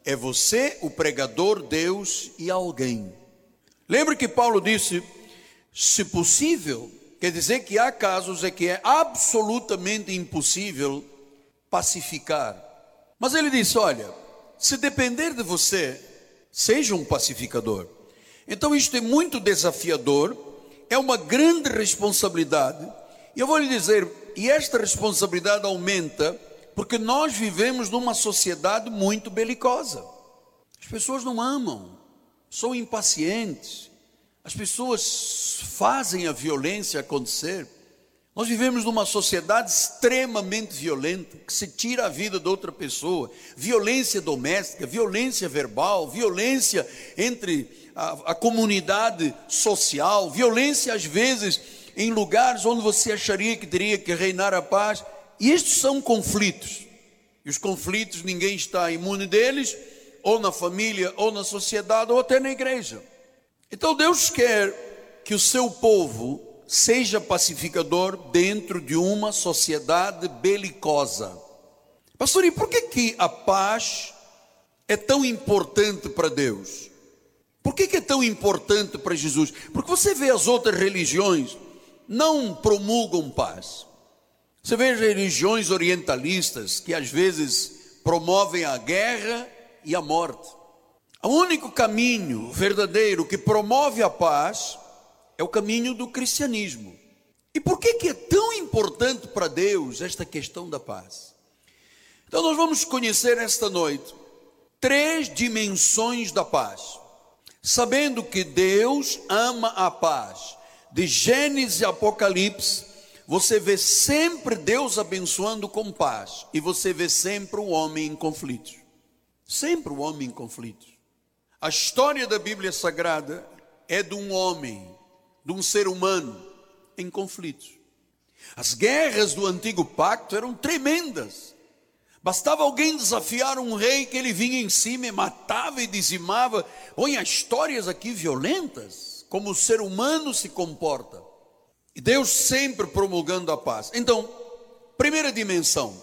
É você, o pregador, Deus e alguém. Lembre que Paulo disse, se possível, quer dizer que há casos em que é absolutamente impossível pacificar. Mas ele disse, olha, se depender de você, seja um pacificador. Então isto é muito desafiador, é uma grande responsabilidade. E eu vou lhe dizer, e esta responsabilidade aumenta porque nós vivemos numa sociedade muito belicosa. As pessoas não amam, são impacientes, as pessoas fazem a violência acontecer. Nós vivemos numa sociedade extremamente violenta, que se tira a vida de outra pessoa, violência doméstica, violência verbal, violência entre a comunidade social, violência às vezes em lugares onde você acharia que teria que reinar a paz. E estes são conflitos, e os conflitos ninguém está imune deles, ou na família, ou na sociedade, ou até na igreja. Então Deus quer que o seu povo seja pacificador dentro de uma sociedade belicosa. Pastor, e por que a paz é tão importante para Deus? Por que é tão importante para Jesus? Porque você vê as outras religiões não promulgam paz. Você vê as religiões orientalistas que às vezes promovem a guerra e a morte. O único caminho verdadeiro que promove a paz é o caminho do cristianismo. E por que é tão importante para Deus esta questão da paz? Então nós vamos conhecer esta noite 3 dimensões da paz, sabendo que Deus ama a paz. De Gênesis e Apocalipse, você vê sempre Deus abençoando com paz, e você vê sempre o homem em conflitos. Sempre o homem em conflitos. A história da Bíblia Sagrada é de um homem, de um ser humano em conflitos. As guerras do antigo pacto eram tremendas. Bastava alguém desafiar um rei que ele vinha em cima e matava e dizimava. Olha, histórias aqui violentas, como o ser humano se comporta. E Deus sempre promulgando a paz. Então, primeira dimensão,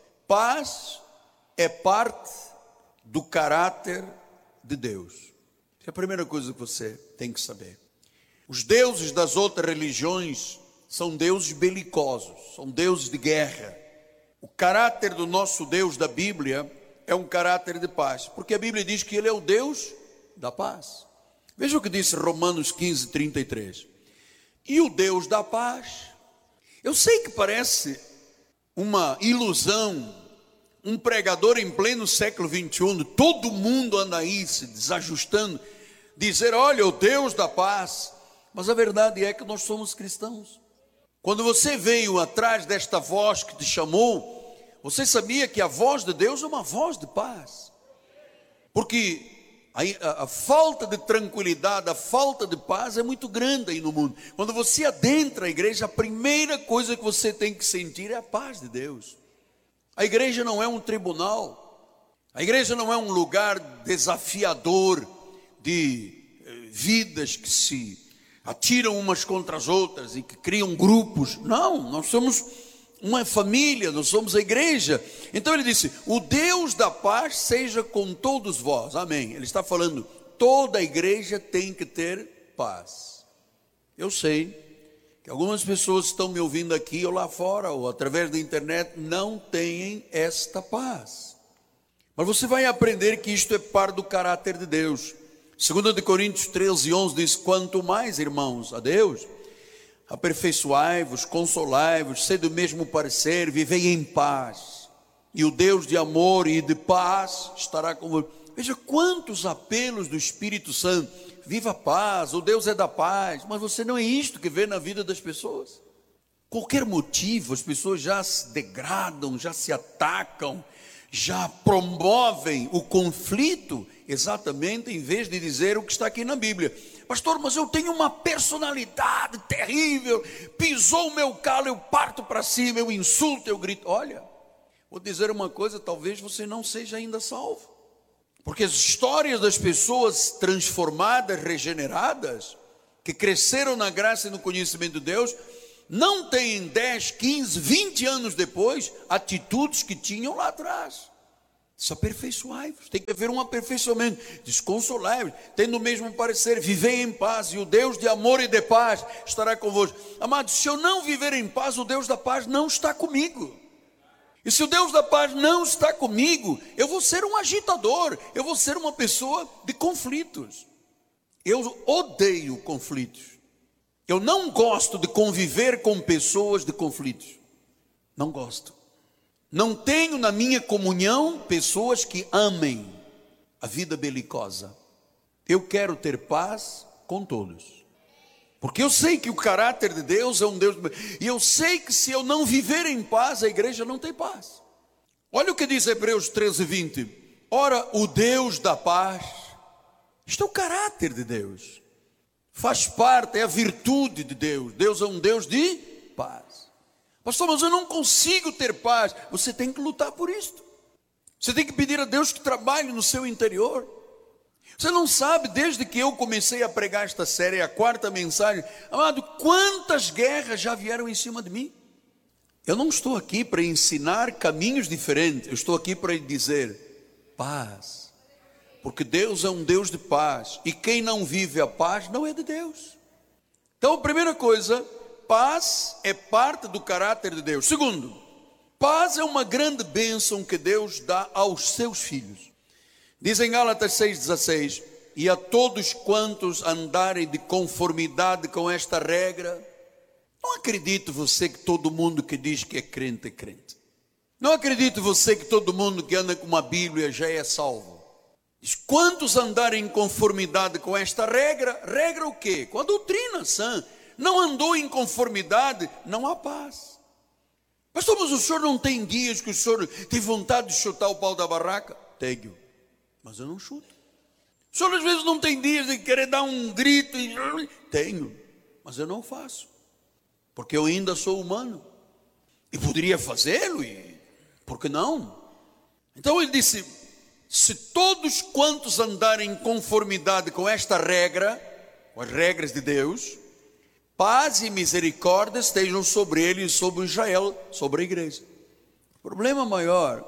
paz é parte do caráter de Deus. Essa é a primeira coisa que você tem que saber. Os deuses das outras religiões são deuses belicosos, são deuses de guerra. O caráter do nosso Deus da Bíblia é um caráter de paz, porque a Bíblia diz que Ele é o Deus da paz. Veja o que disse Romanos 15, 33. E o Deus da paz. Eu sei que parece uma ilusão, um pregador em pleno século 21, todo mundo anda aí se desajustando, dizer, olha, o Deus da paz. Mas a verdade é que nós somos cristãos. Quando você veio atrás desta voz que te chamou, você sabia que a voz de Deus é uma voz de paz. Porque a falta de tranquilidade, a falta de paz é muito grande aí no mundo. Quando você adentra a igreja, a primeira coisa que você tem que sentir é a paz de Deus. A igreja não é um tribunal. A igreja não é um lugar desafiador de vidas que se atiram umas contra as outras e que criam grupos. Não, nós somos uma família, nós somos a igreja. Então ele disse, o Deus da paz seja com todos vós, amém. Ele está falando, toda a igreja tem que ter paz. Eu sei que algumas pessoas estão me ouvindo aqui ou lá fora, ou através da internet, não têm esta paz. Mas você vai aprender que isto é parte do caráter de Deus. 2 Coríntios 13, 11 diz, quanto mais, irmãos, a Deus, aperfeiçoai-vos, consolai-vos, sede do mesmo parecer, vivei em paz, e o Deus de amor e de paz estará convosco. Veja quantos apelos do Espírito Santo, viva a paz, o Deus é da paz, mas você não é isto que vê na vida das pessoas. Qualquer motivo, as pessoas já se degradam, já se atacam, já promovem o conflito, exatamente em vez de dizer o que está aqui na Bíblia. Pastor, mas eu tenho uma personalidade terrível, pisou o meu calo, eu parto para cima, eu insulto, eu grito. Olha, vou dizer uma coisa, talvez você não seja ainda salvo, porque as histórias das pessoas transformadas, regeneradas, que cresceram na graça e no conhecimento de Deus, não têm 10, 15, 20 anos depois, atitudes que tinham lá atrás. Se aperfeiçoai-vos. Tem que haver um aperfeiçoamento. Desconsolai-vos, tendo o mesmo parecer, vivei em paz, e o Deus de amor e de paz estará convosco. Amados, se eu não viver em paz, o Deus da paz não está comigo. E se o Deus da paz não está comigo, eu vou ser um agitador, eu vou ser uma pessoa de conflitos. Eu odeio conflitos. Eu não gosto de conviver com pessoas de conflitos. Não gosto. Não tenho na minha comunhão pessoas que amem a vida belicosa. Eu quero ter paz com todos. Porque eu sei que o caráter de Deus é um Deus... E eu sei que se eu não viver em paz, a igreja não tem paz. Olha o que diz Hebreus 13:20. Ora, o Deus da paz... Isto é o caráter de Deus. Faz parte, é a virtude de Deus. Deus é um Deus de paz. Pastor, mas eu não consigo ter paz. Você tem que lutar por isto. Você tem que pedir a Deus que trabalhe no seu interior. Você não sabe, desde que eu comecei a pregar esta série, a 4ª mensagem, amado, quantas guerras já vieram em cima de mim? Eu não estou aqui para ensinar caminhos diferentes. Eu estou aqui para dizer paz. Porque Deus é um Deus de paz. E quem não vive a paz não é de Deus. Então, a primeira coisa, paz é parte do caráter de Deus. Segundo, paz é uma grande bênção que Deus dá aos seus filhos. Diz em Gálatas 6,16: e a todos quantos andarem de conformidade com esta regra. Não acredite você que todo mundo que diz que é crente é crente. Não acredite você que todo mundo que anda com uma Bíblia já é salvo. Diz, quantos andarem em conformidade com esta regra? Regra o quê? Com a doutrina sã. Não andou em conformidade, não há paz. Pastor, mas o senhor não tem dias que o senhor tem vontade de chutar o pau da barraca? Tenho, mas eu não chuto. O senhor às vezes não tem dias de querer dar um grito? Tenho, mas eu não faço. Porque eu ainda sou humano. E poderia fazê-lo, e por que não? Então ele disse, se todos quantos andarem em conformidade com esta regra, com as regras de Deus, paz e misericórdia estejam sobre ele e sobre Israel, sobre a igreja. O problema maior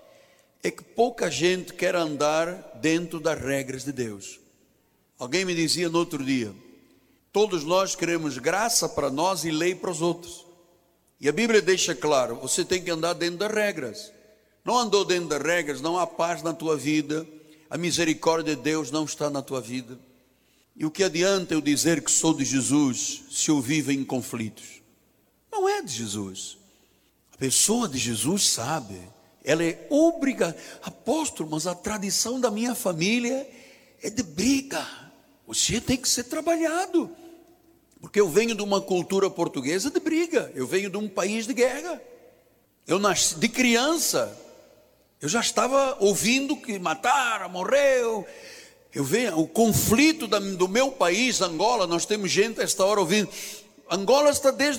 é que pouca gente quer andar dentro das regras de Deus. Alguém me dizia no outro dia, todos nós queremos graça para nós e lei para os outros. E a Bíblia deixa claro, você tem que andar dentro das regras. Não andou dentro das regras, não há paz na tua vida, a misericórdia de Deus não está na tua vida. E o que adianta eu dizer que sou de Jesus, se eu vivo em conflitos? Não é de Jesus. A pessoa de Jesus sabe, ela é obrigada. Apóstolo, mas a tradição da minha família é de briga. Você tem que ser trabalhado. Porque eu venho de uma cultura portuguesa de briga. Eu venho de um país de guerra. Eu nasci de criança. Eu já estava ouvindo que mataram, morreu. Eu vejo o conflito do meu país, Angola. Nós temos gente a esta hora ouvindo. Angola está desde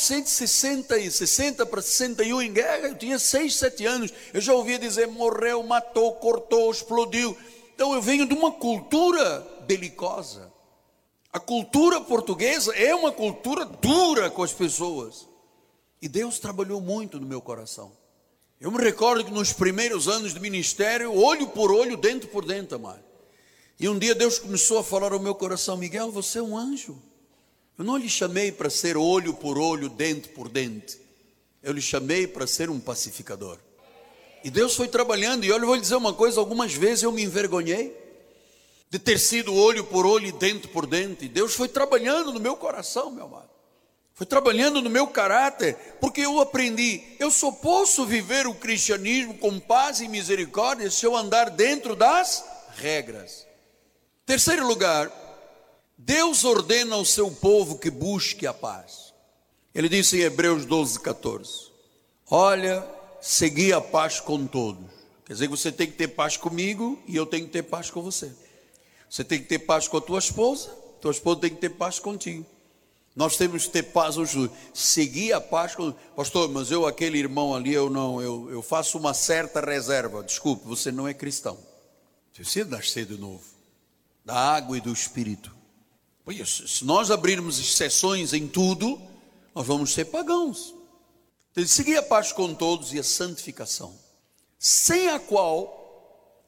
1960 para 61 em guerra. Eu tinha 6, 7 anos. Eu já ouvia dizer morreu, matou, cortou, explodiu. Então eu venho de uma cultura belicosa. A cultura portuguesa é uma cultura dura com as pessoas. E Deus trabalhou muito no meu coração. Eu me recordo que nos primeiros anos de ministério, olho por olho, dentro por dentro, amado. E um dia Deus começou a falar ao meu coração, Miguel, você é um anjo. Eu não lhe chamei para ser olho por olho, dente por dente. Eu lhe chamei para ser um pacificador. E Deus foi trabalhando, e olha, eu vou lhe dizer uma coisa, algumas vezes eu me envergonhei de ter sido olho por olho e dente por dente. E Deus foi trabalhando no meu coração, meu amado. Foi trabalhando no meu caráter, porque eu aprendi, eu só posso viver o cristianismo com paz e misericórdia se eu andar dentro das regras. Terceiro lugar, Deus ordena ao seu povo que busque a paz. Ele disse em Hebreus 12:14, olha, segui a paz com todos. Quer dizer que você tem que ter paz comigo e eu tenho que ter paz com você. Você tem que ter paz com a tua esposa tem que ter paz contigo. Nós temos que ter paz hoje. Seguir a paz com... Pastor, mas aquele irmão ali, eu faço uma certa reserva. Desculpe, você não é cristão. Você precisa nascer de novo, da água e do Espírito. Se nós abrirmos exceções em tudo, nós vamos ser pagãos. Então, seguir a paz com todos e a santificação, sem a qual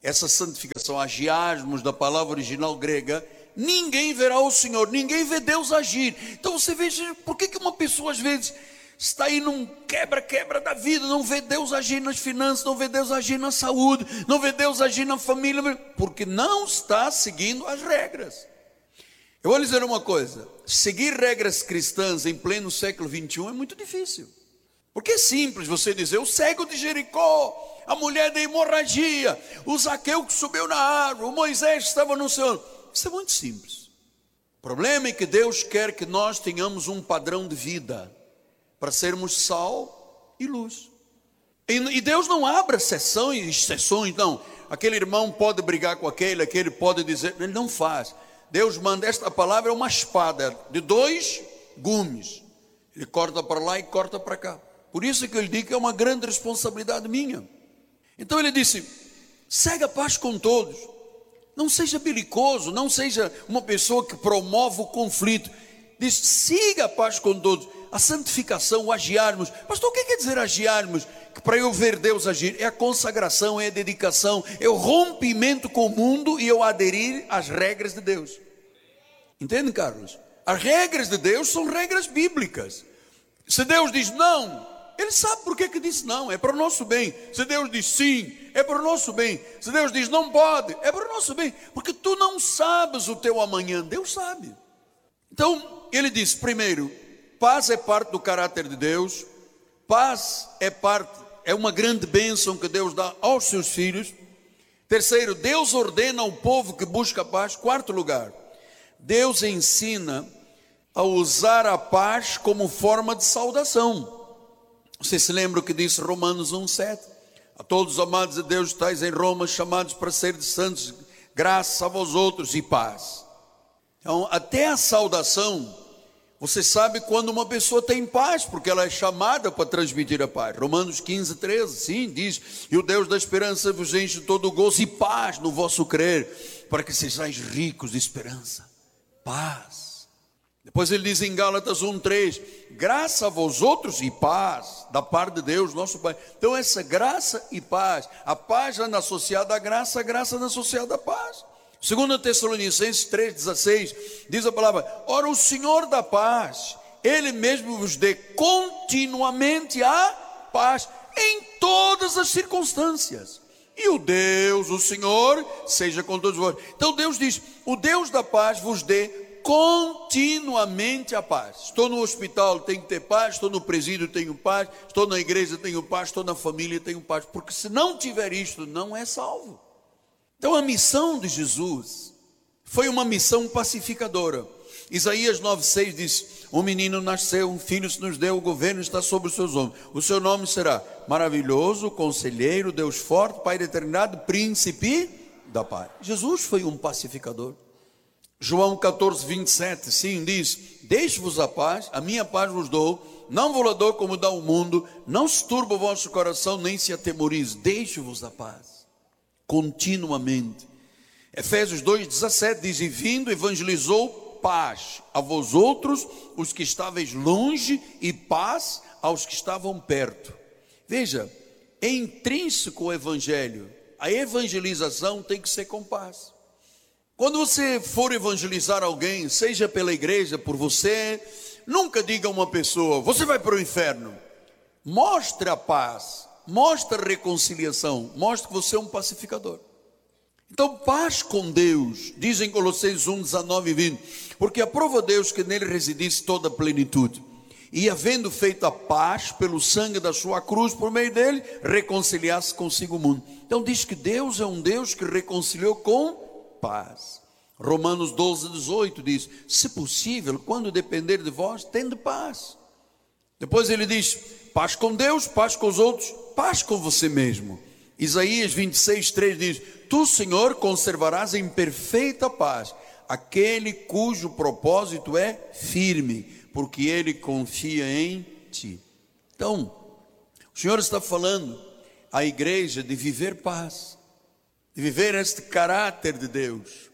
essa santificação, agiasmos da palavra original grega, ninguém verá o Senhor, ninguém vê Deus agir. Então você veja, por que uma pessoa às vezes está aí num quebra-quebra da vida, não vê Deus agir nas finanças, não vê Deus agir na saúde, não vê Deus agir na família, porque não está seguindo as regras. Eu vou lhe dizer uma coisa, seguir regras cristãs em pleno século 21 é muito difícil. Porque é simples você dizer, o cego de Jericó, a mulher da hemorragia, o Zaqueu que subiu na árvore, o Moisés que estava no céu. Isso é muito simples. O problema é que Deus quer que nós tenhamos um padrão de vida, para sermos sal e luz. E Deus não abre exceções, não. Aquele irmão pode brigar com aquele pode dizer, ele não faz. Deus manda, esta palavra é uma espada de 2 gumes. Ele corta para lá e corta para cá. Por isso que eu lhe digo que é uma grande responsabilidade minha. Então ele disse, segue a paz com todos. Não seja belicoso, não seja uma pessoa que promove o conflito. Diz, siga a paz com todos. A santificação, o agiarmos. Pastor, o que quer dizer agiarmos? Que para eu ver Deus agir, é a consagração, é a dedicação, é o rompimento com o mundo e eu aderir às regras de Deus. Entende, Carlos? As regras de Deus são regras bíblicas. Se Deus diz não, Ele sabe por que disse não, é para o nosso bem. Se Deus diz sim, é para o nosso bem. Se Deus diz não pode, é para o nosso bem. Porque tu não sabes o teu amanhã, Deus sabe. Então, Ele diz, primeiro, paz é parte do caráter de Deus. Paz é uma grande bênção que Deus dá aos seus filhos. Terceiro, Deus ordena ao povo que busca a paz. Quarto lugar, Deus ensina a usar a paz como forma de saudação. Você se lembra o que disse Romanos 1,7? A todos os amados de Deus estáis em Roma, chamados para ser de santos, graça a vós outros e paz. Então, até a saudação, você sabe quando uma pessoa tem paz, porque ela é chamada para transmitir a paz. Romanos 15,13, sim, diz, e o Deus da esperança vos enche de todo o gozo e paz no vosso crer, para que sejais ricos de esperança. Paz. Depois ele diz em Gálatas 1,3, graça a vós outros e paz, da parte de Deus, nosso Pai. Então essa graça e paz, a paz anda associada à graça, a graça anda associada à paz. 2 Tessalonicenses 3,16, diz a palavra, ora o Senhor da paz, Ele mesmo vos dê continuamente a paz, em todas as circunstâncias. E o Deus, o Senhor, seja com todos vós. Então Deus diz, o Deus da paz vos dê continuamente a paz. Estou no hospital, tenho que ter paz. Estou no presídio, tenho paz. Estou na igreja, tenho paz. Estou na família, tenho paz. Porque se não tiver isto, não é salvo. Então a missão de Jesus foi uma missão pacificadora. Isaías 9,6 diz, um menino nasceu, um filho se nos deu, o governo está sobre os seus ombros. O seu nome será maravilhoso, conselheiro, Deus forte, Pai da eternidade, príncipe da paz. Jesus foi um pacificador. João 14,27, sim, diz, deixe-vos a paz, a minha paz vos dou, não vos dou como dá o mundo, não se turbe o vosso coração, nem se atemorize, deixe-vos a paz, continuamente. Efésios 2,17 diz, e vindo evangelizou paz a vós outros, os que estáveis longe, e paz aos que estavam perto. Veja, é intrínseco o evangelho, a evangelização tem que ser com paz. Quando você for evangelizar alguém, seja pela igreja, por você, nunca diga a uma pessoa, você vai para o inferno. Mostre a paz, mostre a reconciliação, mostre que você é um pacificador. Então, paz com Deus, diz em Colossenses 1:19 e 20, porque aprova Deus que nele residisse toda a plenitude, e havendo feito a paz pelo sangue da sua cruz, por meio dele, reconciliasse consigo o mundo. Então diz que Deus é um Deus que reconciliou com paz. Romanos 12:18 diz, se possível, quando depender de vós, tende paz. Depois ele diz, paz com Deus, paz com os outros, paz com você mesmo. Isaías 26:3 diz, tu, Senhor, conservarás em perfeita paz aquele cujo propósito é firme, porque ele confia em ti. Então, o Senhor está falando à igreja de viver paz, de viver este caráter de Deus.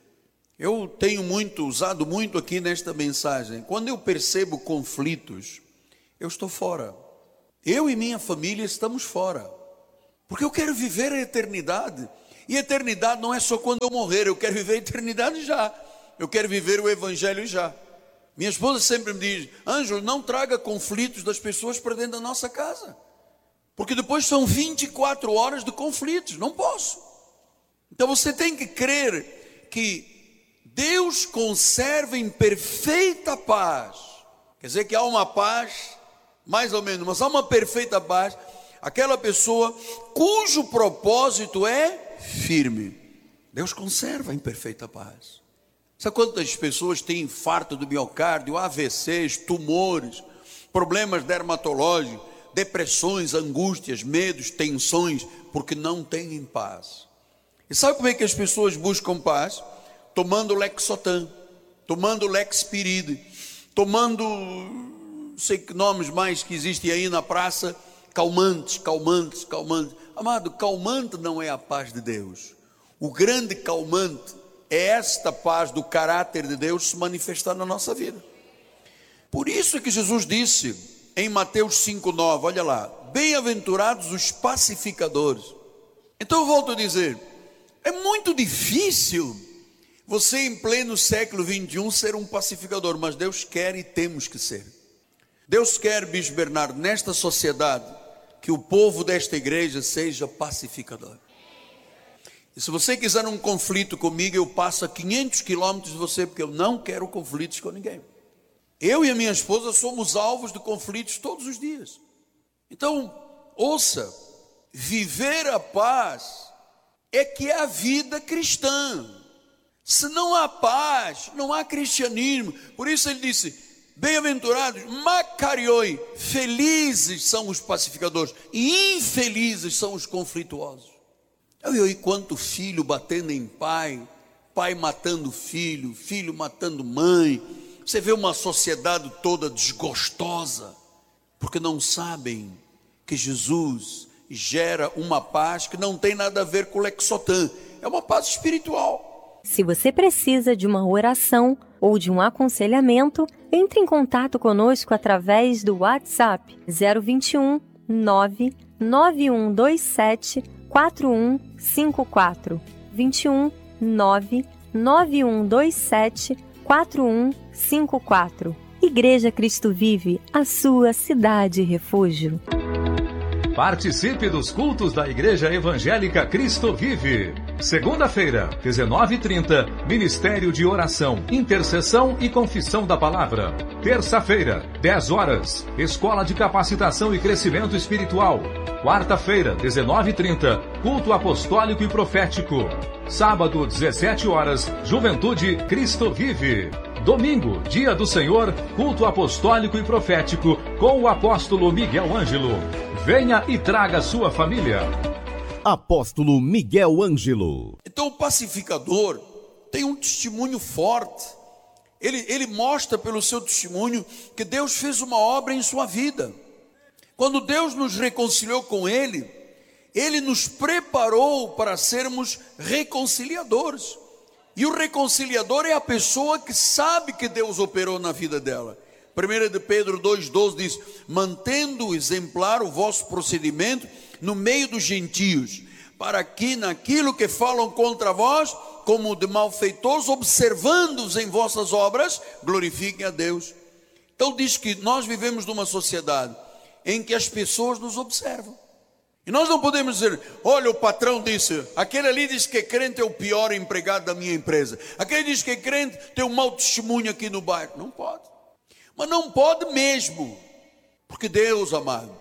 Eu tenho usado muito aqui nesta mensagem, quando eu percebo conflitos, eu estou fora. Eu e minha família estamos fora, porque eu quero viver a eternidade. E eternidade não é só quando eu morrer, eu quero viver a eternidade já. Eu quero viver o evangelho já. Minha esposa sempre me diz: Ângelo, não traga conflitos das pessoas para dentro da nossa casa, porque depois são 24 horas de conflitos, não posso. Então você tem que crer que Deus conserva em perfeita paz. Quer dizer que há uma paz, mais ou menos, mas há uma perfeita paz, aquela pessoa cujo propósito é firme. Deus conserva em perfeita paz. Sabe quantas pessoas têm infarto do miocárdio, AVCs, tumores, problemas dermatológicos, depressões, angústias, medos, tensões, porque não têm paz? E sabe como é que as pessoas buscam paz? Tomando Lexotan, tomando Lexpiride, tomando, não sei que nomes mais que existem aí na praça, calmantes. Amado, calmante não é a paz de Deus. O grande calmante é esta paz do caráter de Deus se manifestar na nossa vida. Por isso que Jesus disse em Mateus 5,9, olha lá: bem-aventurados os pacificadores. Então eu volto a dizer, é muito difícil você em pleno século 21 ser um pacificador, mas Deus quer e temos que ser. Deus quer, Bispo Bernardo, nesta sociedade, que o povo desta igreja seja pacificador. E se você quiser um conflito comigo, eu passo a 500 quilômetros de você, porque eu não quero conflitos com ninguém. Eu e a minha esposa somos alvos de conflitos todos os dias. Então, ouça, viver a paz é que é a vida cristã. Se não há paz, não há cristianismo. Por isso ele disse: bem-aventurados, macarioi, felizes são os pacificadores e infelizes são os conflituosos. Eu vi quanto filho batendo em pai, pai matando filho, filho matando mãe. Você vê uma sociedade toda desgostosa, porque não sabem que Jesus gera uma paz que não tem nada a ver com o Lexotan, é uma paz espiritual. Se você precisa de uma oração ou de um aconselhamento, entre em contato conosco através do WhatsApp 021 99127 4154 21 99127 4154. Igreja Cristo Vive, a sua cidade refúgio. Participe dos cultos da Igreja Evangélica Cristo Vive. Segunda-feira, 19h30, Ministério de Oração, Intercessão e Confissão da Palavra. Terça-feira, 10 horas, Escola de Capacitação e Crescimento Espiritual. Quarta-feira, 19h30, Culto Apostólico e Profético. Sábado, 17 horas, Juventude Cristo Vive. Domingo, Dia do Senhor, Culto Apostólico e Profético, com o apóstolo Miguel Ângelo. Venha e traga sua família. Apóstolo Miguel Ângelo. Então o pacificador tem um testemunho forte. Ele mostra pelo seu testemunho que Deus fez uma obra em sua vida. Quando Deus nos reconciliou com Ele, Ele nos preparou para sermos reconciliadores. E o reconciliador é a pessoa que sabe que Deus operou na vida dela. 1 de Pedro 2,12 diz: mantendo exemplar o vosso procedimento no meio dos gentios, para que naquilo que falam contra vós, como de malfeitores, observando-os em vossas obras, glorifiquem a Deus. Então diz que nós vivemos numa sociedade em que as pessoas nos observam. E nós não podemos dizer: olha, o patrão disse, aquele ali diz que é crente é o pior empregado da minha empresa, aquele diz que é crente tem um mau testemunho aqui no bairro. Não pode. Mas não pode mesmo, porque Deus, amado,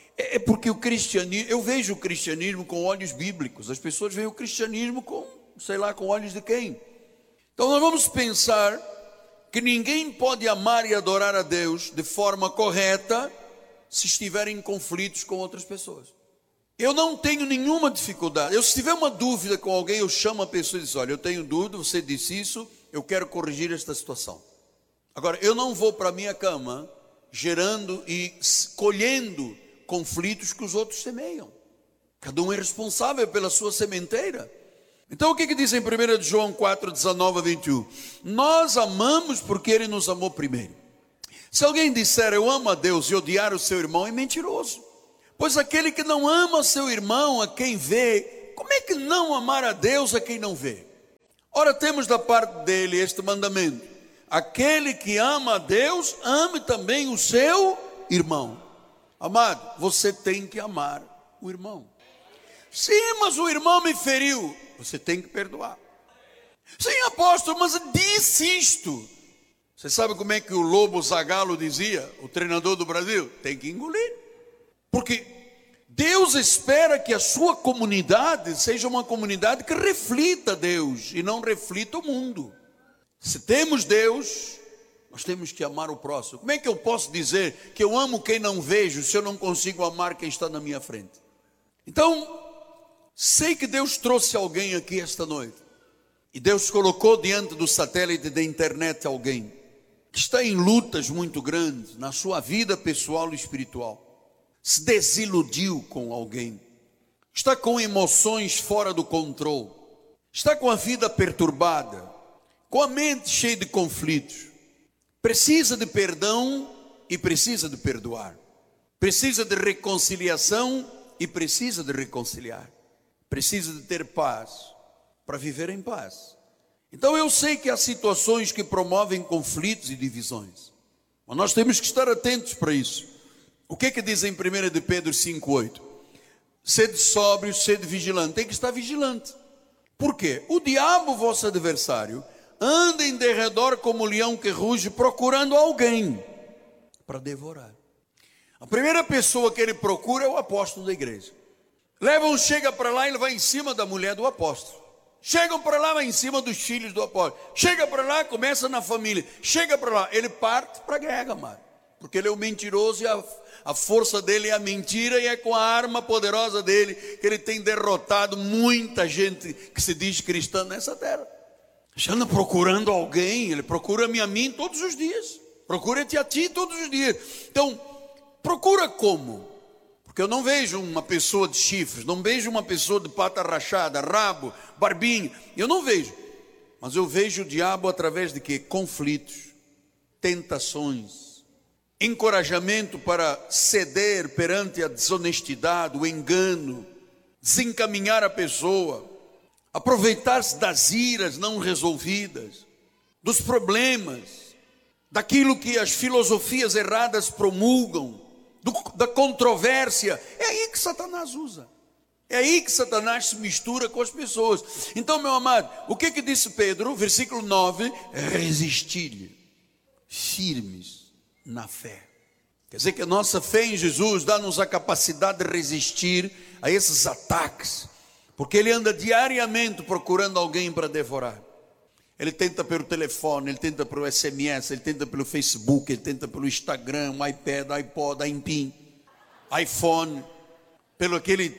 é porque o cristianismo, eu vejo o cristianismo com olhos bíblicos. As pessoas veem o cristianismo com, sei lá, com olhos de quem? Então nós vamos pensar que ninguém pode amar e adorar a Deus de forma correta se estiver em conflitos com outras pessoas. Eu não tenho nenhuma dificuldade. Se tiver uma dúvida com alguém, eu chamo a pessoa e digo: olha, eu tenho dúvida, você disse isso, eu quero corrigir esta situação. Agora, eu não vou para a minha cama gerando e colhendo conflitos que os outros semeiam. Cada um é responsável pela sua sementeira. Então o que diz em 1 João 4, 19 a 21? Nós amamos porque Ele nos amou primeiro. Se alguém disser eu amo a Deus e odiar o seu irmão, é mentiroso. Pois aquele que não ama seu irmão, a quem vê, como é que não amar a Deus a quem não vê? Ora, temos da parte dele este mandamento: aquele que ama a Deus, ame também o seu irmão. Amado, você tem que amar o irmão. Sim, mas o irmão me feriu. Você tem que perdoar. Sim, apóstolo, mas disse isto. Você sabe como é que o Lobo Zagallo dizia, o treinador do Brasil? Tem que engolir. Porque Deus espera que a sua comunidade seja uma comunidade que reflita Deus e não reflita o mundo. Se temos Deus, nós temos que amar o próximo. Como é que eu posso dizer que eu amo quem não vejo se eu não consigo amar quem está na minha frente? Então, sei que Deus trouxe alguém aqui esta noite. E Deus colocou diante do satélite da internet alguém que está em lutas muito grandes na sua vida pessoal e espiritual. Se desiludiu com alguém. Está com emoções fora do controle. Está com a vida perturbada. Com a mente cheia de conflitos. Precisa de perdão e precisa de perdoar. Precisa de reconciliação e precisa de reconciliar. Precisa de ter paz para viver em paz. Então eu sei que há situações que promovem conflitos e divisões, mas nós temos que estar atentos para isso. O que é que diz em 1 de Pedro 5,8? Sede sóbrio, sede vigilante. Tem que estar vigilante. Por quê? O diabo, vosso adversário, anda em derredor como leão que ruge, procurando alguém para devorar. A primeira pessoa que ele procura é o apóstolo da igreja. Chega para lá, ele vai em cima da mulher do apóstolo. Chegam para lá, vai em cima dos filhos do apóstolo. Chega para lá, começa na família. Chega para lá, ele parte para a guerra, mano. Porque ele é o mentiroso e a força dele é a mentira, e é com a arma poderosa dele que ele tem derrotado muita gente que se diz cristã nessa terra. Já anda procurando alguém, ele procura-me a mim todos os dias. Procura-te a ti todos os dias. Então, procura como? Porque eu não vejo uma pessoa de chifres, não vejo uma pessoa de pata rachada, rabo, barbinha. Eu não vejo. Mas eu vejo o diabo através de quê? Conflitos, tentações, encorajamento para ceder perante a desonestidade, o engano, desencaminhar a pessoa, aproveitar-se das iras não resolvidas, dos problemas, daquilo que as filosofias erradas promulgam, da controvérsia. É aí que Satanás usa. É aí que Satanás se mistura com as pessoas. Então, meu amado, o que disse Pedro? Versículo 9: resistir-lhe, firmes na fé. Quer dizer que a nossa fé em Jesus dá-nos a capacidade de resistir a esses ataques, porque ele anda diariamente procurando alguém para devorar. Ele tenta pelo telefone, ele tenta pelo SMS, ele tenta pelo Facebook, ele tenta pelo Instagram, iPad, iPod, iPhone, pelo aquele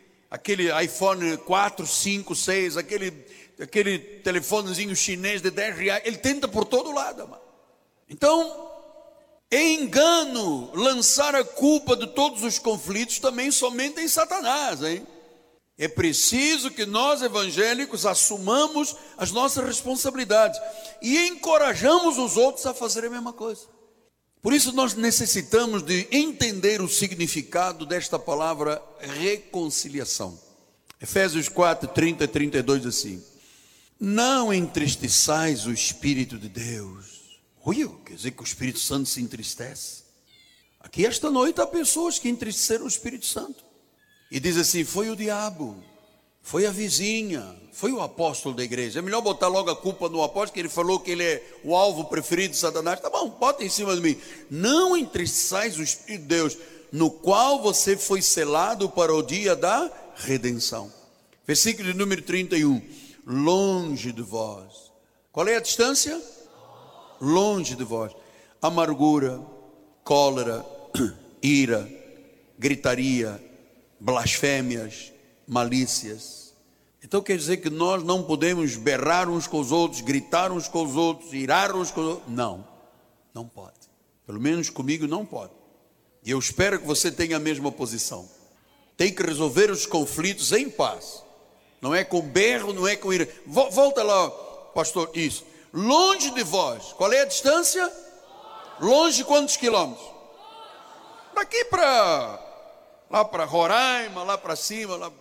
iPhone 4, 5, 6, aquele telefonezinho chinês de R$10, ele tenta por todo lado, mano. Então, é engano lançar a culpa de todos os conflitos também somente em Satanás, hein? É preciso que nós evangélicos assumamos as nossas responsabilidades e encorajamos os outros a fazer a mesma coisa. Por isso nós necessitamos de entender o significado desta palavra reconciliação. Efésios 4, 30 e 32 assim: não entristeçais o Espírito de Deus. Quer dizer que o Espírito Santo se entristece? Aqui esta noite há pessoas que entristeceram o Espírito Santo. E diz assim: foi o diabo, foi a vizinha, foi o apóstolo da igreja. É melhor botar logo a culpa no apóstolo, que ele falou que ele é o alvo preferido de Satanás. Tá bom, bota em cima de mim. Não entristeçais o Espírito de Deus, no qual você foi selado para o dia da redenção. Versículo número 31. Longe de vós. Qual é a distância? Longe de vós. Amargura, cólera, ira, gritaria, blasfémias, malícias. Então quer dizer que nós não podemos berrar uns com os outros, gritar uns com os outros, irar uns com os outros? Não pode. Pelo menos comigo não pode. E eu espero que você tenha a mesma posição. Tem que resolver os conflitos em paz. Não é com berro, não é com ira. Volta lá, pastor, isso. Longe de vós. Qual é a distância? Longe quantos quilômetros? Daqui para lá para Roraima, lá para cima, lá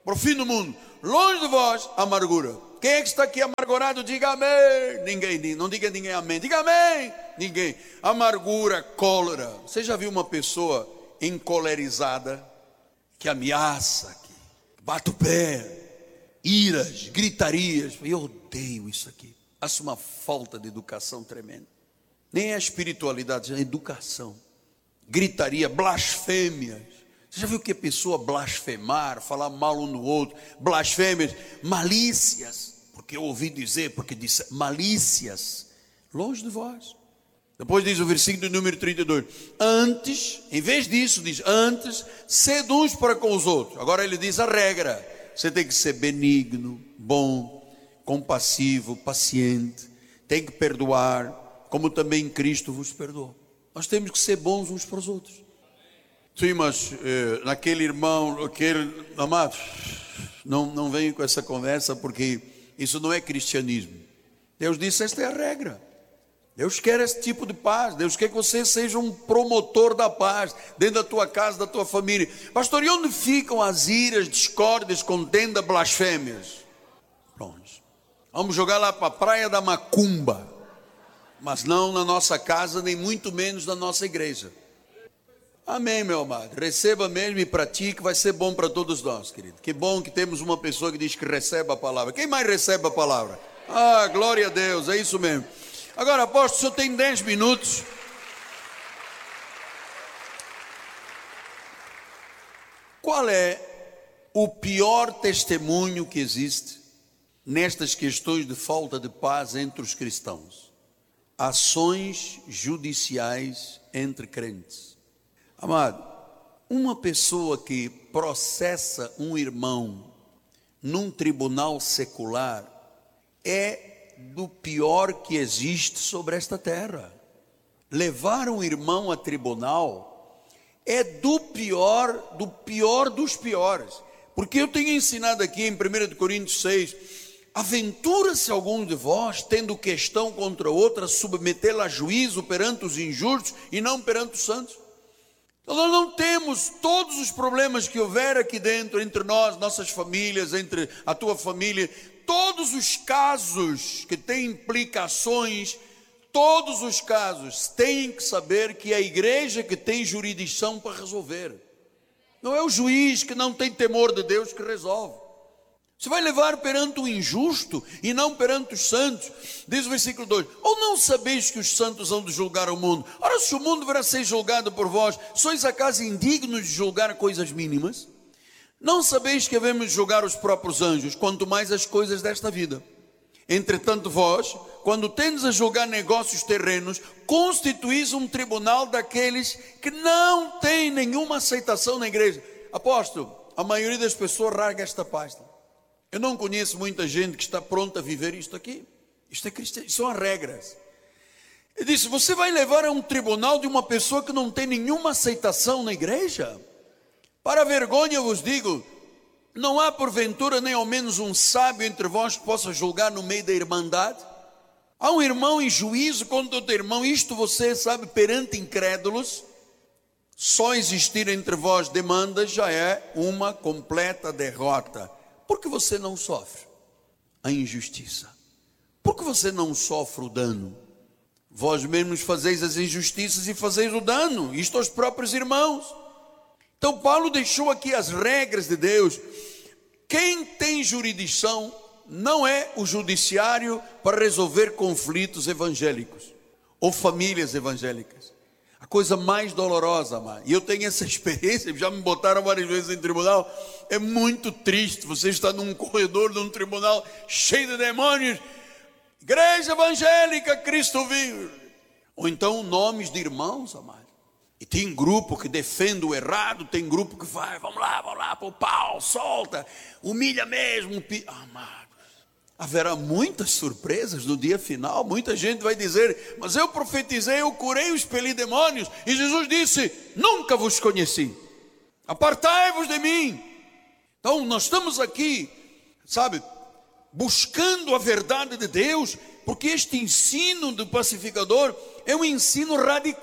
para o fim do mundo. Longe de vós, amargura. Quem é que está aqui amargurado? Diga amém. Ninguém, não diga ninguém amém. Diga amém. Ninguém. Amargura, cólera. Você já viu uma pessoa encolerizada, que ameaça, que bate o pé, iras, gritarias? Eu odeio isso aqui. Acho uma falta de educação tremenda. Nem é a espiritualidade, é a educação. Gritaria, blasfêmias. Você já viu que a pessoa blasfemar, falar mal um no outro? Blasfêmias, malícias. Porque eu ouvi dizer, porque disse malícias. Longe de vós. Depois diz o versículo número 32. Antes, em vez disso, diz antes, sede uns para com os outros. Agora ele diz a regra. Você tem que ser benigno, bom, compassivo, paciente. Tem que perdoar, como também Cristo vos perdoou. Nós temos que ser bons uns para os outros. Sim, mas naquele irmão, aquele amado, não venho com essa conversa, porque isso não é cristianismo. Deus disse, esta é a regra. Deus quer esse tipo de paz. Deus quer que você seja um promotor da paz dentro da tua casa, da tua família. Pastor, e onde ficam as iras, discórdias, contenda, blasfêmias? Pronto. Vamos jogar lá para a praia da macumba, mas não na nossa casa, nem muito menos na nossa igreja. Amém, meu amado. Receba mesmo e pratique, vai ser bom para todos nós, querido. Que bom que temos uma pessoa que diz que recebe a palavra. Quem mais recebe a palavra? Ah, glória a Deus, é isso mesmo. Agora, apóstolo, o senhor tem 10 minutos. Qual é o pior testemunho que existe nestas questões de falta de paz entre os cristãos? Ações judiciais entre crentes. Amado, uma pessoa que processa um irmão num tribunal secular é do pior que existe sobre esta terra. Levar um irmão a tribunal é do pior dos piores. Porque eu tenho ensinado aqui em 1 Coríntios 6, aventura-se algum de vós, tendo questão contra outra, submetê-la a juízo perante os injustos e não perante os santos. Então nós não temos todos os problemas que houver aqui dentro, entre nós, nossas famílias, entre a tua família, todos os casos que têm implicações, todos os casos têm que saber que é a igreja que tem jurisdição para resolver. Não é o juiz que não tem temor de Deus que resolve. Você vai levar perante o injusto e não perante os santos. Diz o versículo 2: ou não sabeis que os santos hão de julgar o mundo? Ora, se o mundo deverá ser julgado por vós, sois acaso indignos de julgar coisas mínimas? Não sabeis que havemos de julgar os próprios anjos, quanto mais as coisas desta vida? Entretanto vós, quando tendes a julgar negócios terrenos, constituís um tribunal daqueles que não têm nenhuma aceitação na igreja. Apóstolo, a maioria das pessoas larga esta pasta. Eu não conheço muita gente que está pronta a viver isto aqui. Isto é cristianismo, são as regras. Ele disse, você vai levar a um tribunal de uma pessoa que não tem nenhuma aceitação na igreja? Para a vergonha vos digo, não há porventura nem ao menos um sábio entre vós que possa julgar no meio da irmandade? Há um irmão em juízo contra outro irmão, isto você sabe, perante incrédulos. Só existir entre vós demandas já é uma completa derrota. Por que você não sofre a injustiça? Por que você não sofre o dano? Vós mesmos fazeis as injustiças e fazeis o dano, isto aos próprios irmãos. Então Paulo deixou aqui as regras de Deus. Quem tem jurisdição não é o judiciário para resolver conflitos evangélicos ou famílias evangélicas. A coisa mais dolorosa, amado, e eu tenho essa experiência, já me botaram várias vezes em tribunal, é muito triste, você está num corredor de um tribunal cheio de demônios, igreja evangélica, Cristo vive, ou então nomes de irmãos, amado, e tem grupo que defende o errado, tem grupo que vai, vamos lá, pô, pau, solta, humilha mesmo, amado. Haverá muitas surpresas no dia final. Muita gente vai dizer, mas eu profetizei, eu curei, eu expeli demônios, e Jesus disse, nunca vos conheci, apartai-vos de mim. Então nós estamos aqui, sabe, buscando a verdade de Deus, porque este ensino do pacificador é um ensino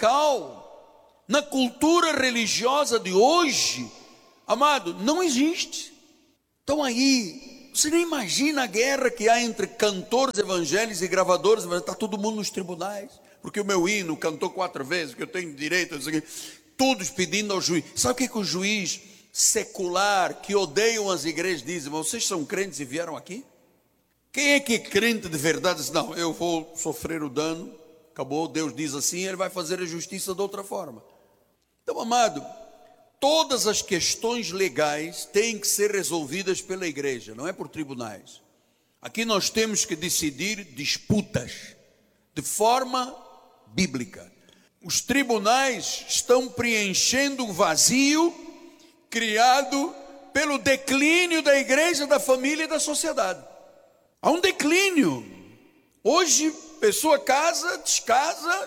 radical. Na cultura religiosa de hoje, amado, não existe. Então aí, você nem imagina a guerra que há entre cantores evangélicos e gravadores, está todo mundo nos tribunais, porque o meu hino cantou 4 vezes, que eu tenho direito, todos pedindo ao juiz. Sabe o que o juiz secular, que odeiam as igrejas, diz? Vocês são crentes e vieram aqui? Quem é que é crente de verdade? Diz, não, eu vou sofrer o dano, acabou, Deus diz assim, Ele vai fazer a justiça de outra forma. Então, amado, todas as questões legais têm que ser resolvidas pela igreja, não é por tribunais. Aqui nós temos que decidir disputas de forma bíblica. Os tribunais estão preenchendo o vazio criado pelo declínio da igreja, da família e da sociedade. Há um declínio. Hoje, pessoa casa, descasa,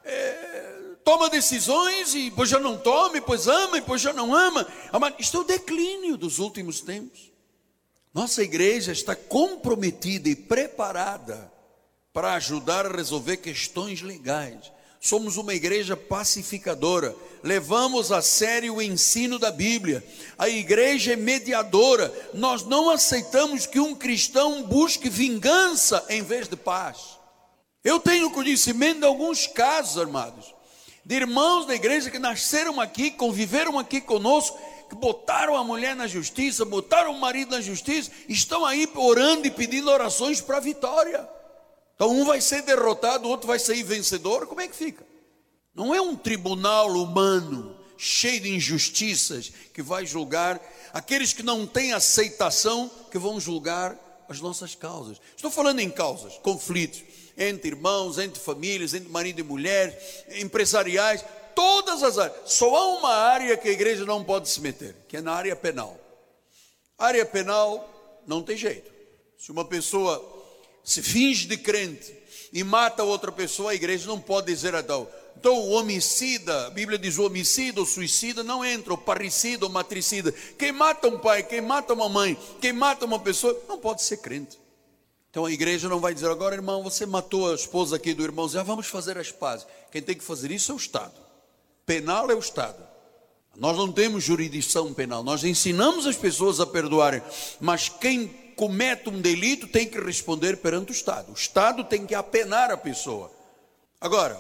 toma decisões e depois já não toma, e depois ama, e depois já não ama. Isto é o declínio dos últimos tempos. Nossa igreja está comprometida e preparada para ajudar a resolver questões legais. Somos uma igreja pacificadora, levamos a sério o ensino da Bíblia. A igreja é mediadora. Nós não aceitamos que um cristão busque vingança em vez de paz. Eu tenho conhecimento de alguns casos, amados, de irmãos da igreja que nasceram aqui, conviveram aqui conosco, que botaram a mulher na justiça, botaram o marido na justiça, estão aí orando e pedindo orações para a vitória. Então um vai ser derrotado, o outro vai sair vencedor. Como é que fica? Não é um tribunal humano cheio de injustiças que vai julgar aqueles que não têm aceitação, que vão julgar as nossas causas. Estou falando em causas, conflitos entre irmãos, entre famílias, entre marido e mulher, empresariais, todas as áreas. Só há uma área que a igreja não pode se meter, que é na área penal. Área penal não tem jeito. Se uma pessoa se finge de crente e mata outra pessoa, a igreja não pode dizer a tal. Então o homicida, a Bíblia diz o homicida ou suicida não entra, o parricida ou matricida. Quem mata um pai, quem mata uma mãe, quem mata uma pessoa, não pode ser crente. Então a igreja não vai dizer, agora irmão, você matou a esposa aqui do irmão, já vamos fazer as pazes. Quem tem que fazer isso é o Estado. Penal é o Estado. Nós não temos jurisdição penal, nós ensinamos as pessoas a perdoarem, mas quem comete um delito tem que responder perante o Estado. O Estado tem que apenar a pessoa. Agora,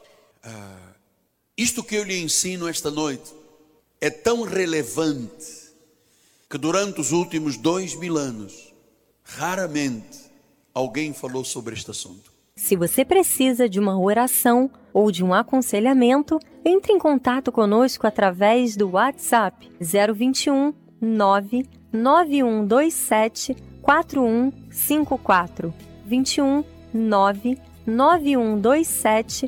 isto que eu lhe ensino esta noite é tão relevante que durante os últimos 2000 anos, raramente alguém falou sobre este assunto. Se você precisa de uma oração ou de um aconselhamento, entre em contato conosco através do WhatsApp 021 99127 4154 21 99127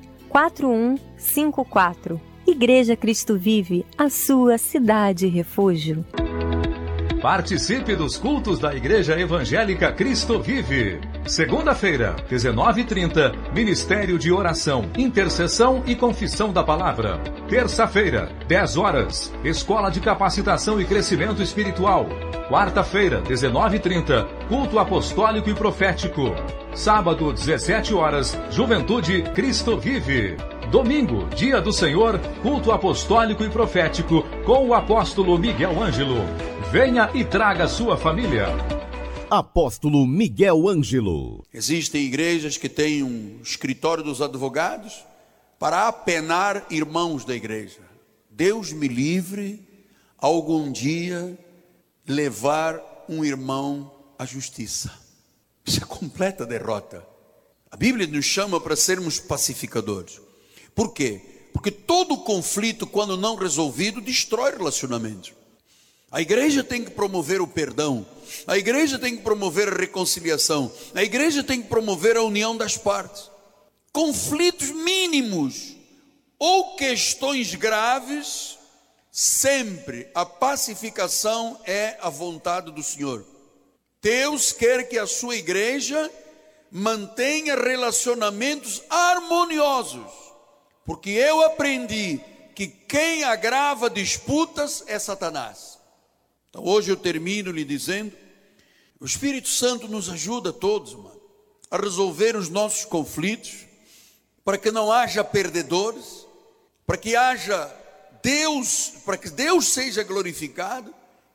4154. Igreja Cristo Vive, a sua cidade refúgio. Participe dos cultos da Igreja Evangélica Cristo Vive. Segunda-feira, 19h30, Ministério de Oração, Intercessão e Confissão da Palavra. Terça-feira, 10 horas, Escola de Capacitação e Crescimento Espiritual. Quarta-feira, 19h30, Culto Apostólico e Profético. Sábado, 17 horas, Juventude Cristo Vive. Domingo, Dia do Senhor, Culto Apostólico e Profético, com o apóstolo Miguel Ângelo. Venha e traga sua família. Apóstolo Miguel Ângelo. Existem igrejas que têm um escritório dos advogados para apenar irmãos da igreja. Deus me livre algum dia levar um irmão à justiça. Isso é completa derrota. A Bíblia nos chama para sermos pacificadores. Por quê? Porque todo conflito, quando não resolvido, destrói relacionamentos. A igreja tem que promover o perdão, a igreja tem que promover a reconciliação, a igreja tem que promover a união das partes. Conflitos mínimos ou questões graves, sempre a pacificação é a vontade do Senhor. Deus quer que a sua igreja mantenha relacionamentos harmoniosos, porque eu aprendi que quem agrava disputas é Satanás. Então hoje eu termino lhe dizendo, o Espírito Santo nos ajuda a todos, mano, a resolver os nossos conflitos, para que não haja perdedores, para que haja Deus, para que Deus seja glorificado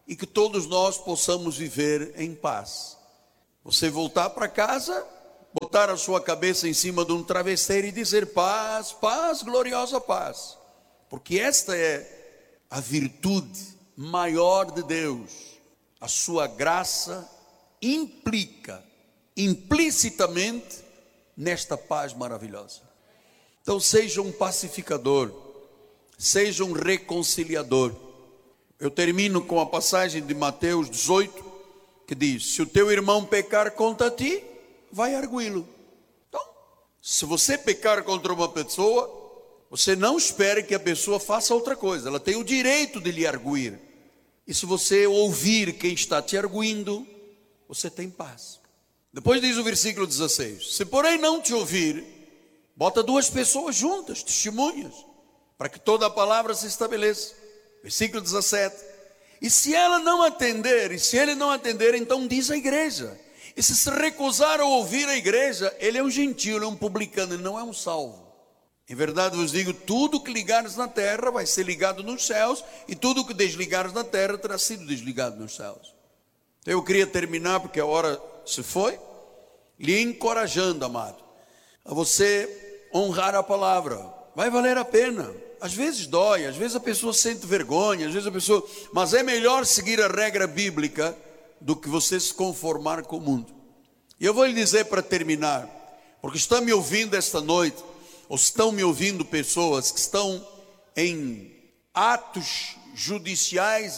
e que todos nós possamos viver em paz. Você voltar para casa, botar a sua cabeça em cima de um travesseiro e dizer paz, paz, gloriosa paz. Porque esta é a virtude maior de Deus. A sua graça implica implicitamente nesta paz maravilhosa. Então seja um pacificador, seja um reconciliador. Eu termino com a passagem de Mateus 18, que diz: se o teu irmão pecar contra ti, vai arguí-lo. Então, se você pecar contra uma pessoa, você não espere que a pessoa faça outra coisa, ela tem o direito de lhe arguir. E se você ouvir quem está te arguindo, você tem paz. Depois diz o versículo 16: se porém não te ouvir, bota duas pessoas juntas, testemunhas, para que toda a palavra se estabeleça. Versículo 17: e se ela não atender, e se ele não atender, então diz à igreja. E se recusar a ouvir a igreja, ele é um gentio, ele é um publicano, ele não é um salvo. Em verdade vos digo, tudo que ligares na terra vai ser ligado nos céus, e tudo que desligares na terra terá sido desligado nos céus. Eu queria terminar, porque a hora se foi, lhe encorajando, amado, a você honrar a palavra. Vai valer a pena. Às vezes dói, às vezes a pessoa sente vergonha, às vezes a pessoa... mas é melhor seguir a regra bíblica do que você se conformar com o mundo. E eu vou lhe dizer para terminar, porque estão me ouvindo esta noite, ou estão me ouvindo pessoas que estão em atos judiciais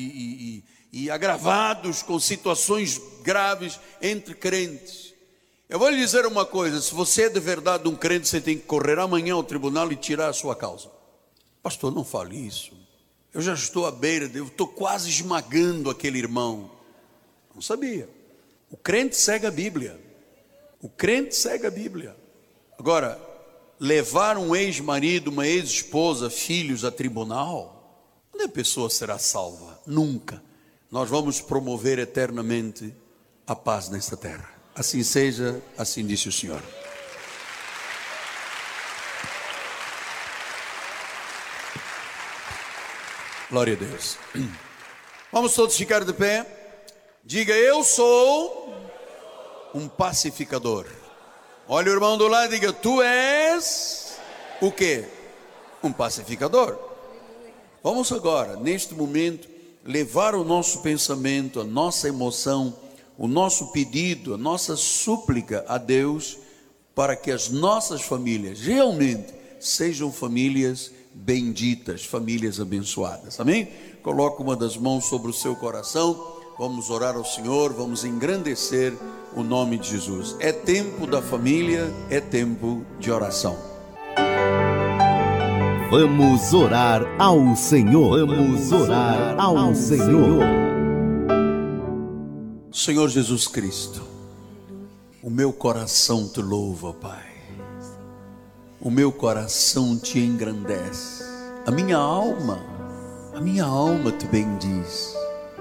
e agravados com situações graves entre crentes. Eu vou lhe dizer uma coisa: se você é de verdade um crente, você tem que correr amanhã ao tribunal e tirar a sua causa. Pastor, não fale isso. Eu já estou à beira, eu estou quase esmagando aquele irmão. Não sabia. O crente segue a Bíblia. O crente segue a Bíblia. Agora, levar um ex-marido, uma ex-esposa, filhos a tribunal, onde a pessoa será salva? Nunca. Nós vamos promover eternamente a paz nesta terra. Assim seja, assim disse o Senhor. Glória a Deus. Vamos todos ficar de pé. Diga: eu sou um pacificador. Olha o irmão do lado e diga: tu és o quê? Um pacificador. Vamos agora, neste momento, levar o nosso pensamento, a nossa emoção, o nosso pedido, a nossa súplica a Deus, para que as nossas famílias realmente sejam famílias benditas, famílias abençoadas. Amém? Coloque uma das mãos sobre o seu coração. Vamos orar ao Senhor, vamos engrandecer o nome de Jesus. É tempo da família, é tempo de oração. Vamos orar ao Senhor. Vamos orar ao Senhor. Senhor Jesus Cristo, o meu coração te louva, Pai. O meu coração te engrandece. A minha alma te bendiz.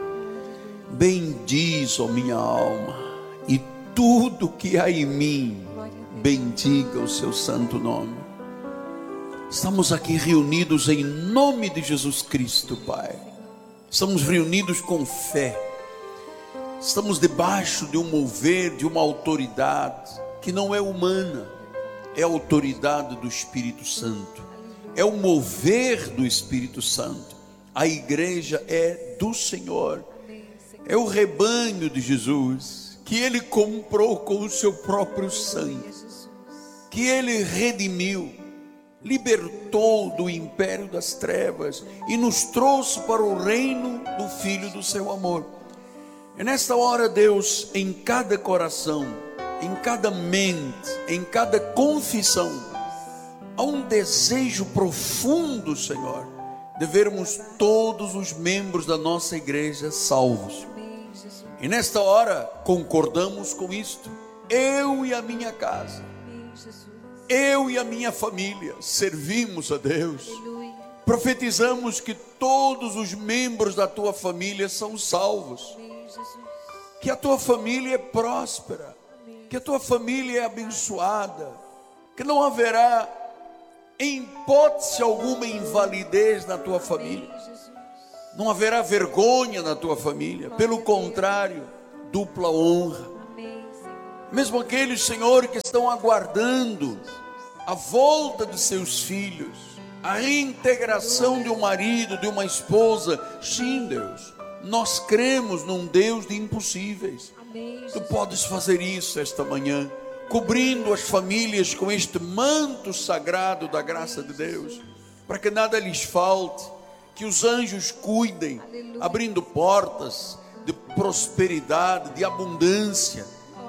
Bendiz, ó minha alma, e tudo que há em mim, bendiga o seu santo nome. Estamos aqui reunidos em nome de Jesus Cristo, Pai. Estamos reunidos com fé. Estamos debaixo de um mover, de uma autoridade que não é humana, é a autoridade do Espírito Santo, é o mover do Espírito Santo. A igreja é do Senhor, é o rebanho de Jesus, que Ele comprou com o seu próprio sangue, que Ele redimiu, libertou do império das trevas e nos trouxe para o reino do Filho do seu amor. E nesta hora, Deus, em cada coração, em cada mente, em cada confissão, há um desejo profundo, Senhor, de vermos todos os membros da nossa igreja salvos. E nesta hora concordamos com isto. Eu e a minha casa, eu e a minha família servimos a Deus. Profetizamos que todos os membros da tua família são salvos, que a tua família é próspera, que a tua família é abençoada, que não haverá em hipótese alguma invalidez na tua família. Não haverá vergonha na tua família. Pelo contrário, dupla honra. Mesmo aqueles, Senhor, que estão aguardando a volta de seus filhos, a reintegração de um marido, de uma esposa. Sim, Deus, nós cremos num Deus de impossíveis. Tu podes fazer isso esta manhã, cobrindo as famílias com este manto sagrado da graça de Deus, para que nada lhes falte, que os anjos cuidem, abrindo portas de prosperidade, de abundância.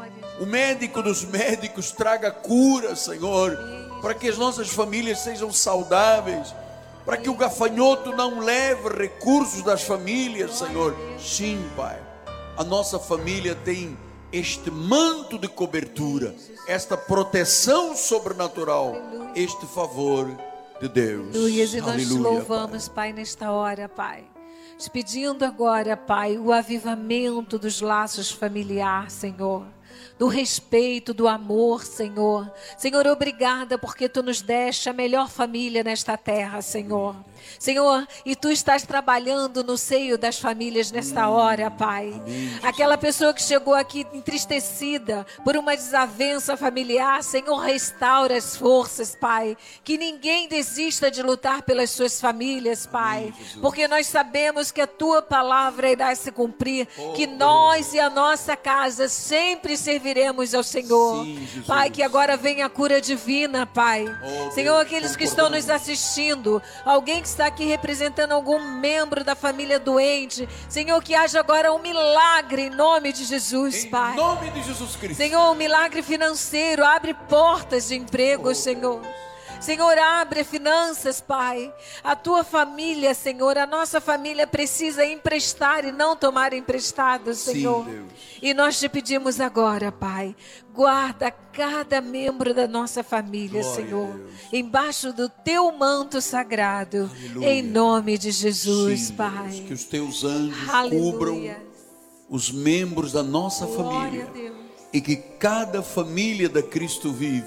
O médico dos médicos traga cura, Senhor, para que as nossas famílias sejam saudáveis, para que o gafanhoto não leve recursos das famílias, Senhor. Sim, Pai, a nossa família tem este manto de cobertura, esta proteção sobrenatural, este favor de Deus. E nós te louvamos, Pai, nesta hora, Pai, te pedindo agora, Pai, o avivamento dos laços familiares, Senhor, do respeito, do amor, Senhor. Senhor, obrigada porque Tu nos deste a melhor família nesta terra, Senhor. Senhor, e Tu estás trabalhando no seio das famílias nesta hora, Pai. Aquela pessoa que chegou aqui entristecida por uma desavença familiar, Senhor, restaura as forças, Pai. Que ninguém desista de lutar pelas suas famílias, Pai. Porque nós sabemos que a Tua palavra irá se cumprir, que nós e a nossa casa sempre serviremos ao Senhor. Pai, que agora venha a cura divina, Pai. Senhor, aqueles que estão nos assistindo, alguém que está aqui representando algum membro da família doente, Senhor, que haja agora um milagre em nome de Jesus, Pai. Em nome de Jesus Cristo. Senhor, um milagre financeiro, abre portas de emprego, Senhor. Senhor, abre finanças, Pai. A Tua família, Senhor, a nossa família precisa emprestar e não tomar emprestado, Senhor. Sim, Deus. E nós te pedimos agora, Pai, guarda cada membro da nossa família, glória, Senhor, embaixo do Teu manto sagrado. Aleluia. Em nome de Jesus, sim, Pai. Deus, que os Teus anjos aleluia. Cubram os membros da nossa família. E que cada família da Cristo Vive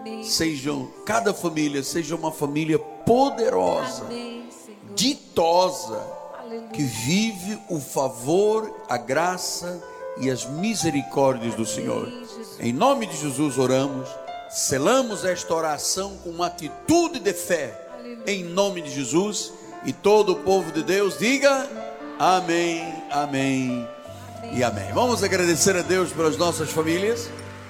cada família seja uma família poderosa, amém, ditosa, aleluia. Que vive o favor, a graça e as misericórdias do Senhor. Jesus. Em nome de Jesus oramos, selamos esta oração com uma atitude de fé, aleluia. Em nome de Jesus, e todo o povo de Deus diga amém, amém, amém e amém. Vamos agradecer a Deus pelas nossas famílias.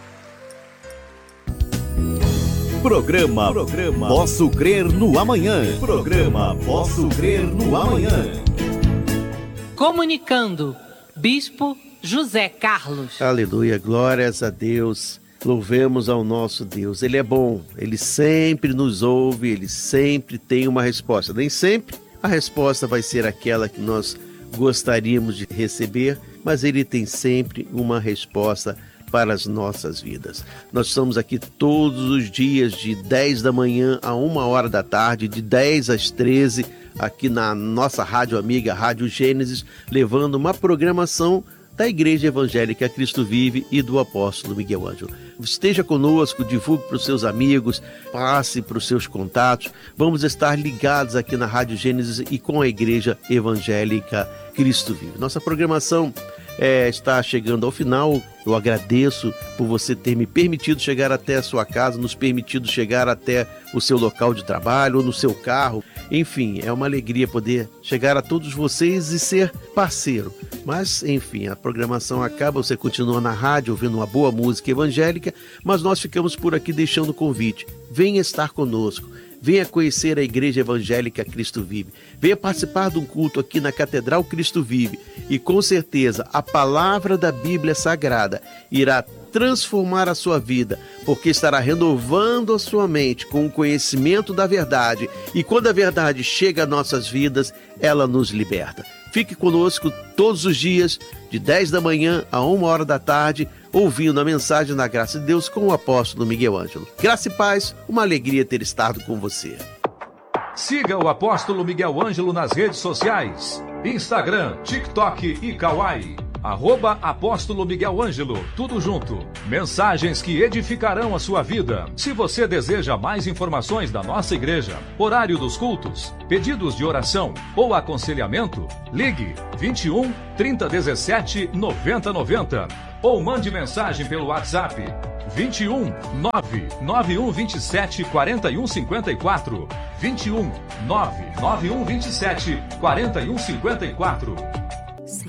Programa Posso Crer no Amanhã. Programa Posso Crer no Amanhã. Comunicando, Bispo José Carlos. Aleluia, glórias a Deus. Louvemos ao nosso Deus. Ele é bom, Ele sempre nos ouve, Ele sempre tem uma resposta. Nem sempre a resposta vai ser aquela que nós gostaríamos de receber, mas Ele tem sempre uma resposta para as nossas vidas. Nós estamos aqui todos os dias de 10 da manhã a 1h da tarde, de 10 às 13, aqui na nossa rádio amiga, Rádio Gênesis, levando uma programação da Igreja Evangélica Cristo Vive e do Apóstolo Miguel Ângelo. Esteja conosco, divulgue para os seus amigos, passe para os seus contatos. Vamos estar ligados aqui na Rádio Gênesis e com a Igreja Evangélica Cristo Vive. Nossa programação está chegando ao final. Eu agradeço por você ter me permitido chegar até a sua casa, nos permitido chegar até o seu local de trabalho ou no seu carro. Enfim, é uma alegria poder chegar a todos vocês e ser parceiro. Mas, enfim, a programação acaba, você continua na rádio ouvindo uma boa música evangélica, mas nós ficamos por aqui deixando o convite. Venha estar conosco. Venha conhecer a Igreja Evangélica Cristo Vive. Venha participar de um culto aqui na Catedral Cristo Vive. E com certeza a palavra da Bíblia Sagrada irá transformar a sua vida, porque estará renovando a sua mente com o conhecimento da verdade. E quando a verdade chega às nossas vidas, ela nos liberta. Fique conosco todos os dias, de 10 da manhã a 1h da tarde, ouvindo a mensagem da graça de Deus com o apóstolo Miguel Ângelo. Graça e paz, uma alegria ter estado com você. Siga o apóstolo Miguel Ângelo nas redes sociais, Instagram, TikTok e Kawai. @Apóstolo Miguel Ângelo, tudo junto. Mensagens que edificarão a sua vida. Se você deseja mais informações da nossa igreja, horário dos cultos, pedidos de oração ou aconselhamento, ligue 21 3017 9090 ou mande mensagem pelo WhatsApp 21 99127 4154, 21 99127 4154.